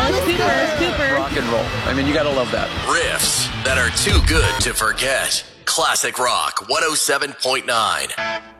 Cooper. Rock and roll. I mean, you got to love that. Riffs that are too good to forget. Classic Rock 107.9.